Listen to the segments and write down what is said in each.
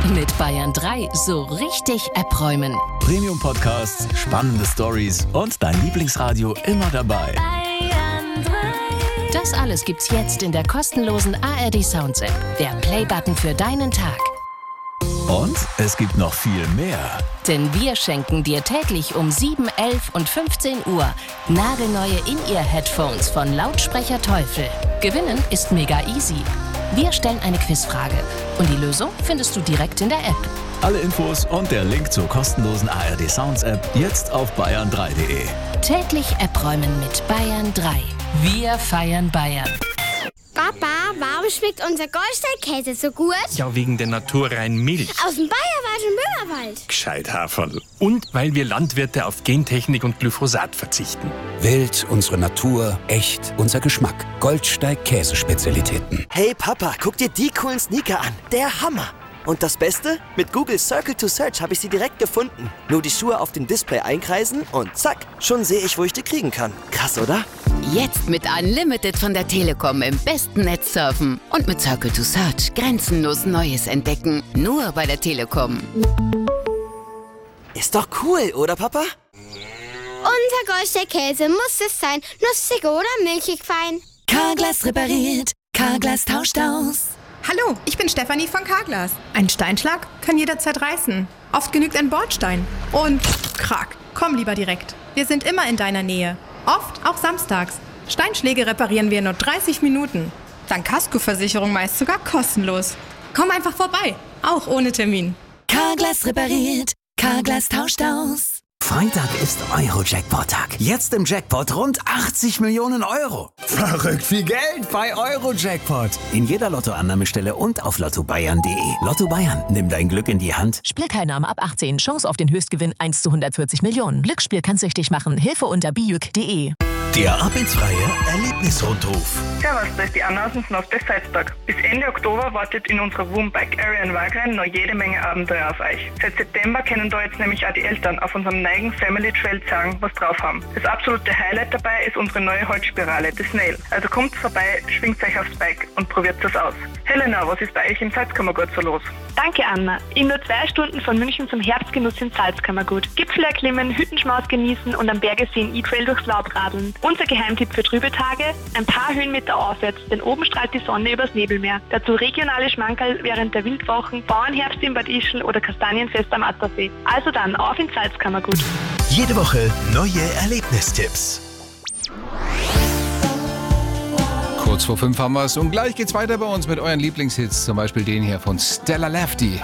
Mit Bayern 3 so richtig abräumen. Premium-Podcasts, spannende Stories und dein Lieblingsradio immer dabei. Bayern 3. Das alles gibt's jetzt in der kostenlosen ARD Sounds App. Der Play-Button für deinen Tag. Und es gibt noch viel mehr. Denn wir schenken dir täglich um 7, 11 und 15 Uhr nagelneue In-Ear-Headphones von Lautsprecher Teufel. Gewinnen ist mega easy. Wir stellen eine Quizfrage und die Lösung findest du direkt in der App. Alle Infos und der Link zur kostenlosen ARD Sounds App jetzt auf bayern3.de. Täglich abräumen mit Bayern 3. Wir feiern Bayern. Papa, warum schmeckt unser Goldstein-Käse so gut? Ja, wegen der naturreinen Milch. Aus dem Bayerwald und Böhmerwald. Gescheit, Haferl. Und weil wir Landwirte auf Gentechnik und Glyphosat verzichten. Wild, unsere Natur, echt, unser Geschmack. Goldsteig Käsespezialitäten. Hey Papa, guck dir die coolen Sneaker an. Der Hammer. Und das Beste? Mit Google Circle to Search habe ich sie direkt gefunden. Nur die Schuhe auf dem Display einkreisen und zack, schon sehe ich, wo ich die kriegen kann. Krass, oder? Jetzt mit Unlimited von der Telekom im besten Netz surfen. Und mit Circle to Search grenzenlos Neues entdecken. Nur bei der Telekom. Ist doch cool, oder Papa? Unser Goldstein-Käse muss es sein. Nussig oder milchig fein. Carglass repariert, Carglass tauscht aus. Hallo, ich bin Stefanie von Carglass. Ein Steinschlag kann jederzeit reißen. Oft genügt ein Bordstein. Und krack, komm lieber direkt. Wir sind immer in deiner Nähe. Oft auch samstags. Steinschläge reparieren wir in nur 30 Minuten. Dank Kaskoversicherung meist sogar kostenlos. Komm einfach vorbei, auch ohne Termin. Carglass repariert, Carglass tauscht aus. Freitag ist Euro-Jackpot-Tag. Jetzt im Jackpot rund 80 Millionen Euro. Verrückt viel Geld bei Euro-Jackpot. In jeder Lottoannahmestelle und auf lottobayern.de. Lotto Bayern, nimm dein Glück in die Hand. Spielteilnahme ab 18. Chance auf den Höchstgewinn 1 zu 140 Millionen. Glücksspiel kann süchtig machen. Hilfe unter bijuk.de. Der arbeitsfreie Erlebnisrundruf. Servus, da ist die Anna aus dem Fnossbech Salzburg. Bis Ende Oktober wartet in unserer Wombike Area in Wagrain noch jede Menge Abenteuer auf euch. Seit September können da jetzt nämlich auch die Eltern auf unserem neigen Family Trail sagen, was drauf haben. Das absolute Highlight dabei ist unsere neue Holzspirale, die Snail. Also kommt vorbei, schwingt euch aufs Bike und probiert das aus. Helena, was ist bei euch im Salzkammergut so los? Danke, Anna. In nur 2 Stunden von München zum Herbstgenuss im Salzkammergut. Gipfel erklimmen, Hüttenschmaus genießen und am Bergeseen E-Trail durchs Laub radeln. Unser Geheimtipp für trübe Tage: ein paar Höhenmeter aufwärts, denn oben strahlt die Sonne übers Nebelmeer. Dazu regionale Schmankerl während der Wildwochen, Bauernherbst in Bad Ischl oder Kastanienfest am Attersee. Also dann, auf ins Salzkammergut. Jede Woche neue Erlebnistipps. Kurz vor 5 haben wir es und gleich geht's weiter bei uns mit euren Lieblingshits, zum Beispiel den hier von Stella Lafty.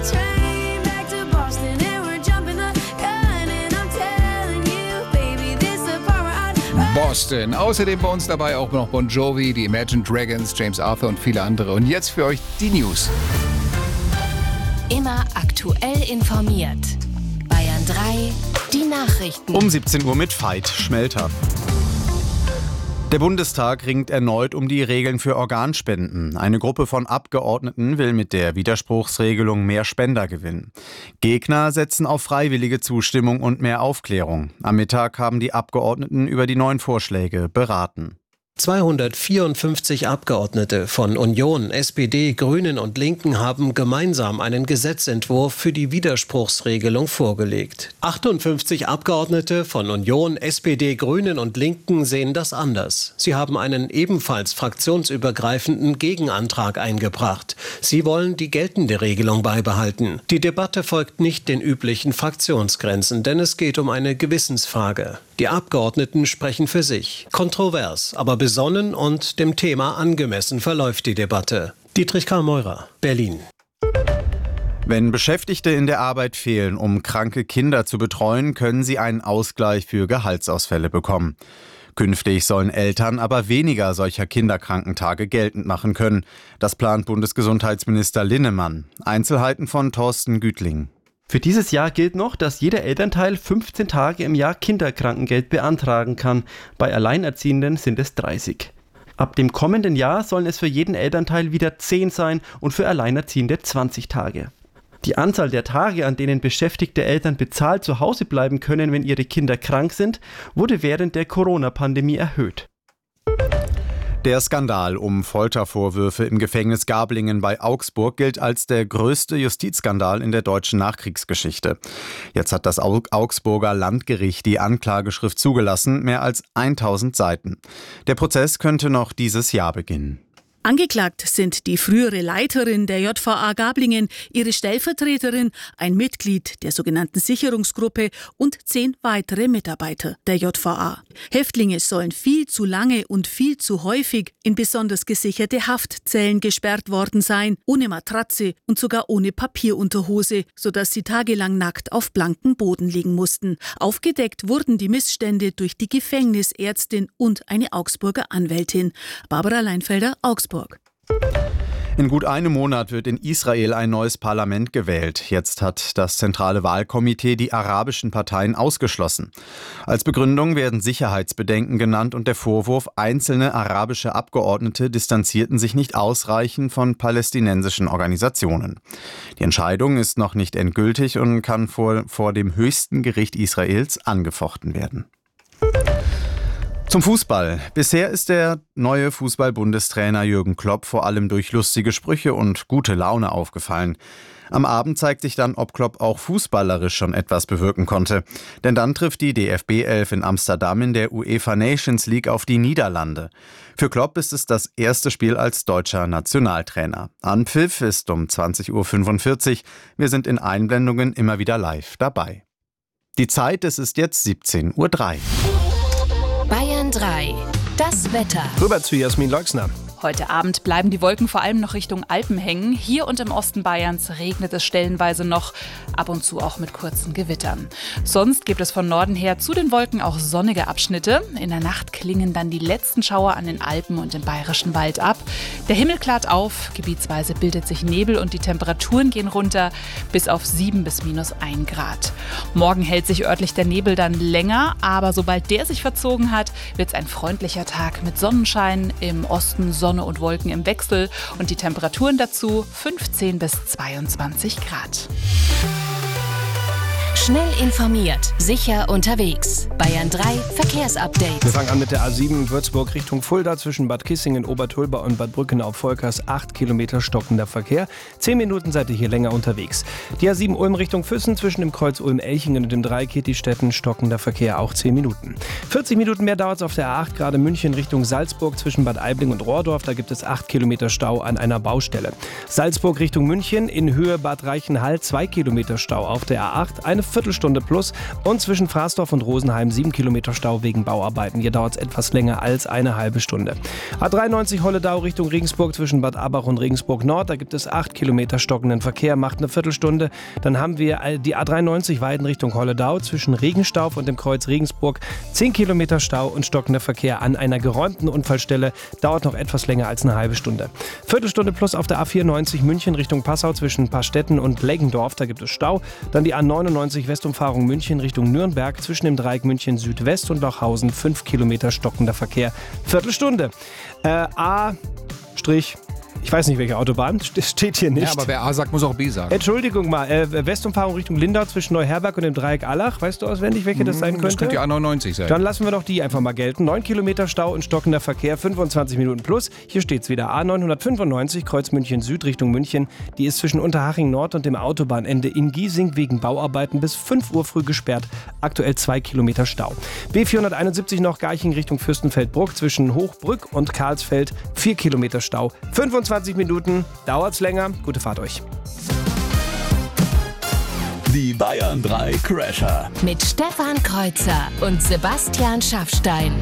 Boston. Außerdem bei uns dabei auch noch Bon Jovi, die Imagine Dragons, James Arthur und viele andere. Und jetzt für euch die News. Immer aktuell informiert. Bayern 3, die Nachrichten. Um 17 Uhr mit Veit Schmelter. Der Bundestag ringt erneut um die Regeln für Organspenden. Eine Gruppe von Abgeordneten will mit der Widerspruchsregelung mehr Spender gewinnen. Gegner setzen auf freiwillige Zustimmung und mehr Aufklärung. Am Mittag haben die Abgeordneten über die neuen Vorschläge beraten. 254 Abgeordnete von Union, SPD, Grünen und Linken haben gemeinsam einen Gesetzentwurf für die Widerspruchsregelung vorgelegt. 58 Abgeordnete von Union, SPD, Grünen und Linken sehen das anders. Sie haben einen ebenfalls fraktionsübergreifenden Gegenantrag eingebracht. Sie wollen die geltende Regelung beibehalten. Die Debatte folgt nicht den üblichen Fraktionsgrenzen, denn es geht um eine Gewissensfrage. Die Abgeordneten sprechen für sich. Kontrovers, aber besonnen und dem Thema angemessen verläuft die Debatte. Dietrich Karl Meurer, Berlin. Wenn Beschäftigte in der Arbeit fehlen, um kranke Kinder zu betreuen, können sie einen Ausgleich für Gehaltsausfälle bekommen. Künftig sollen Eltern aber weniger solcher Kinderkrankentage geltend machen können. Das plant Bundesgesundheitsminister Linnemann. Einzelheiten von Thorsten Gütling. Für dieses Jahr gilt noch, dass jeder Elternteil 15 Tage im Jahr Kinderkrankengeld beantragen kann. Bei Alleinerziehenden sind es 30. Ab dem kommenden Jahr sollen es für jeden Elternteil wieder 10 sein und für Alleinerziehende 20 Tage. Die Anzahl der Tage, an denen beschäftigte Eltern bezahlt zu Hause bleiben können, wenn ihre Kinder krank sind, wurde während der Corona-Pandemie erhöht. Der Skandal um Foltervorwürfe im Gefängnis Gablingen bei Augsburg gilt als der größte Justizskandal in der deutschen Nachkriegsgeschichte. Jetzt hat das Augsburger Landgericht die Anklageschrift zugelassen, mehr als 1000 Seiten. Der Prozess könnte noch dieses Jahr beginnen. Angeklagt sind die frühere Leiterin der JVA Gablingen, ihre Stellvertreterin, ein Mitglied der sogenannten Sicherungsgruppe und 10 weitere Mitarbeiter der JVA. Häftlinge sollen viel zu lange und viel zu häufig in besonders gesicherte Haftzellen gesperrt worden sein, ohne Matratze und sogar ohne Papierunterhose, sodass sie tagelang nackt auf blankem Boden liegen mussten. Aufgedeckt wurden die Missstände durch die Gefängnisärztin und eine Augsburger Anwältin. Barbara Leinfelder, Augsburg. In gut einem Monat wird in Israel ein neues Parlament gewählt. Jetzt hat das zentrale Wahlkomitee die arabischen Parteien ausgeschlossen. Als Begründung werden Sicherheitsbedenken genannt und der Vorwurf, einzelne arabische Abgeordnete distanzierten sich nicht ausreichend von palästinensischen Organisationen. Die Entscheidung ist noch nicht endgültig und kann vor dem höchsten Gericht Israels angefochten werden. Zum Fußball. Bisher ist der neue Fußball-Bundestrainer Jürgen Klopp vor allem durch lustige Sprüche und gute Laune aufgefallen. Am Abend zeigt sich dann, ob Klopp auch fußballerisch schon etwas bewirken konnte. Denn dann trifft die DFB-11 in Amsterdam in der UEFA Nations League auf die Niederlande. Für Klopp ist es das erste Spiel als deutscher Nationaltrainer. Anpfiff ist um 20:45 Uhr. Wir sind in Einblendungen immer wieder live dabei. Die Zeit, es ist jetzt 17:03 Uhr. Bayern 3. Das Wetter. Rüber zu Jasmin Leuxner. Heute Abend bleiben die Wolken vor allem noch Richtung Alpen hängen. Hier und im Osten Bayerns regnet es stellenweise noch, ab und zu auch mit kurzen Gewittern. Sonst gibt es von Norden her zu den Wolken auch sonnige Abschnitte. In der Nacht klingen dann die letzten Schauer an den Alpen und im Bayerischen Wald ab. Der Himmel klart auf, gebietsweise bildet sich Nebel und die Temperaturen gehen runter bis auf 7 bis -1 Grad. Morgen hält sich örtlich der Nebel dann länger, aber sobald der sich verzogen hat, wird es ein freundlicher Tag mit Sonnenschein, im Osten Sonne und Wolken im Wechsel und die Temperaturen dazu 15 bis 22 Grad. Schnell informiert, sicher unterwegs. Bayern 3 Verkehrsupdate. Wir fangen an mit der A7 Würzburg Richtung Fulda zwischen Bad Kissingen, Obertulba und Bad Brückenau auf Volkers. 8 Kilometer stockender Verkehr. 10 Minuten seid ihr hier länger unterwegs. Die A7 Ulm Richtung Füssen zwischen dem Kreuz Ulm-Elchingen und dem Dreieck Kitti-Städten stockender Verkehr auch 10 Minuten. 40 Minuten mehr dauert es auf der A8 gerade München Richtung Salzburg zwischen Bad Aibling und Rohrdorf. Da gibt es 8 Kilometer Stau an einer Baustelle. Salzburg Richtung München in Höhe Bad Reichenhall 2 Kilometer Stau auf der A8. Eine Viertelstunde plus und zwischen Fraßdorf und Rosenheim 7 Kilometer Stau wegen Bauarbeiten. Hier dauert es etwas länger als eine halbe Stunde. A93 Holledau Richtung Regensburg zwischen Bad Abach und Regensburg Nord. Da gibt es 8 Kilometer stockenden Verkehr, macht eine Viertelstunde. Dann haben wir die A93 Weiden Richtung Holledau zwischen Regenstauf und dem Kreuz Regensburg. 10 Kilometer Stau und stockender Verkehr an einer geräumten Unfallstelle. Dauert noch etwas länger als eine halbe Stunde. Viertelstunde plus auf der A94 München Richtung Passau zwischen Pastetten und Leggendorf. Da gibt es Stau. Dann die A99 Westumfahrung München Richtung Nürnberg zwischen dem Dreieck München Südwest und Lochhausen 5 Kilometer stockender Verkehr. Viertelstunde. Ich weiß nicht, welche Autobahn, das steht hier nicht. Ja, aber wer A sagt, muss auch B sagen. Entschuldigung mal, Westumfahrung Richtung Lindau zwischen Neuherberg und dem Dreieck Allach. Weißt du auswendig, welche das sein könnte? Das könnte die A99 sein. Dann lassen wir doch die einfach mal gelten. 9 Kilometer Stau und stockender Verkehr, 25 Minuten plus. Hier steht's wieder. A995, Kreuz München Süd Richtung München. Die ist zwischen Unterhaching Nord und dem Autobahnende in Giesing wegen Bauarbeiten bis 5 Uhr früh gesperrt. Aktuell 2 Kilometer Stau. B471 noch Garching Richtung Fürstenfeldbruck zwischen Hochbrück und Karlsfeld. 4 Kilometer Stau. 25 Minuten, dauert's länger. Gute Fahrt euch. Die Bayern 3 Crasher. Mit Stefan Kreuzer und Sebastian Schaffstein.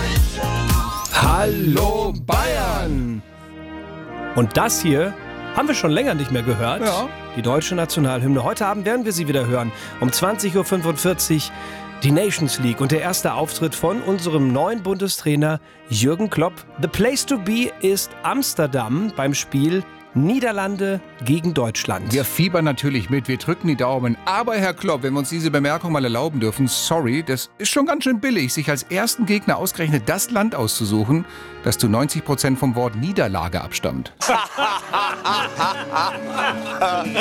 Hallo Bayern! Und das hier haben wir schon länger nicht mehr gehört. Ja. Die deutsche Nationalhymne. Heute Abend werden wir sie wieder hören. Um 20:45 Uhr. Die Nations League und der erste Auftritt von unserem neuen Bundestrainer Jürgen Klopp. The place to be ist Amsterdam beim Spiel Niederlande gegen Deutschland. Wir fiebern natürlich mit, wir drücken die Daumen. Aber Herr Klopp, wenn wir uns diese Bemerkung mal erlauben dürfen, sorry, das ist schon ganz schön billig, sich als ersten Gegner ausgerechnet das Land auszusuchen, das zu 90% vom Wort Niederlage abstammt.